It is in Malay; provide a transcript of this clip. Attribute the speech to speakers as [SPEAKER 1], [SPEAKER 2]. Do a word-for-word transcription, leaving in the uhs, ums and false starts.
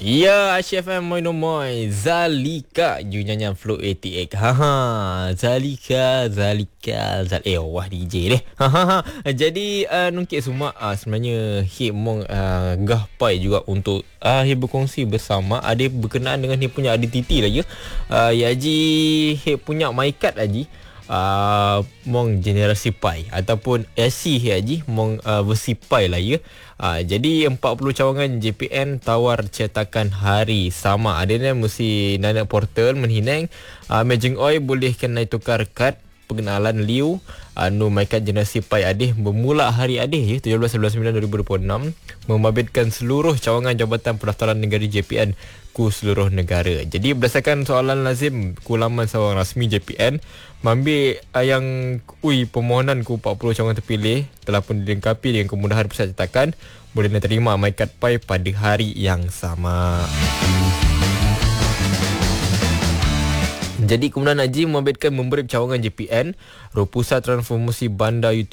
[SPEAKER 1] Ya, H F M Moin Moin Zalika you nyanyian Flow lapan puluh lapan. Ha ha, Zalika Zalika Zal eh wah D J deh. Ha ha ha. Jadi uh, nungkit semua uh, sebenarnya hip mong uh, gah pai juga untuk uh, hip berkongsi bersama ada berkenaan dengan hip punya identiti lah ya. Uh, ya ji hip punya maikat aji. Uh, mong generasi pai ataupun S C haji mong uh, versi pai lah ya. Uh, jadi empat puluh cawangan J P N tawar cetakan hari sama. Ada ni mesti nana portal menhinang uh, Majing Oi boleh kena tukar kad pengenalan Liu anu maikat generasi pai adih bermula hari adih ya tujuh belas sebelas sembilan dua ribu dua puluh enam membabitkan seluruh cawangan Jabatan Pendaftaran Negara J P N ku seluruh negara. Jadi berdasarkan soalan lazim ku laman sawang rasmi J P N mambil uh, yang ui permohonan ku empat puluh cawangan terpilih telah pun dilengkapi dengan kemudahan pusat cetakan boleh diterima maikat pai pada hari yang sama. Jadi kemudian Najib membabitkan memberi cawangan J P N Roh Pusat Transformasi Bandar